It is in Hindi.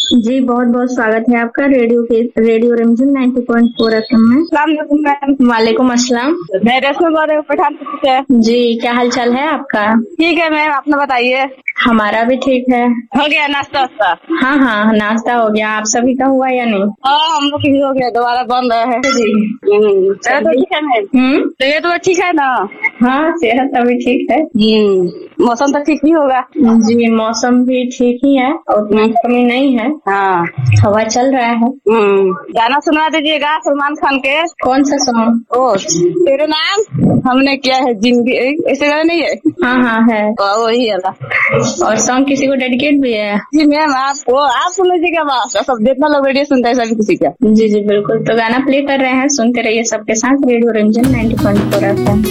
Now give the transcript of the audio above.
जी बहुत बहुत स्वागत है आपका रेडियो रिमझिम 90.4 एफएम में। वालेकुम अस्सलाम। मैं रेशमा बोल रही हूँ पठानकोट से। जी क्या हाल चाल है आपका? ठीक है मैम, अपना बताइए। हमारा भी ठीक है। हो गया नाश्ता वास्ता? हाँ हाँ नाश्ता हो गया, आप सभी का हुआ या नहीं? हाँ हम लोग भी हो गया, दोबारा बन रहा है जी। तो ठीक है मैम। तो ये तो ठीक है ना? हाँ सेहत अभी ठीक है। मौसम तो ठीक ही होगा। जी मौसम भी ठीक ही है और उतना कमी नहीं है। हाँ हवा चल रहा है। गाना सुना दीजिएगा सलमान खान के। कौन सा सॉन्ग? ओ तेरे नाम हमने किया है जिंदगी, ऐसे गाना नहीं है? हाँ हाँ है। वही वाला। और सॉन्ग किसी को डेडिकेट भी है? जी मैम आप सुन लीजिएगा, बस सब जितना लोग रेडियो सुनता है सभी किसी का। जी जी बिल्कुल, तो गाना प्ले कर रहे हैं, सुनते रहिए सबके साथ रेडियो रिमझिम 90.4 एफएम।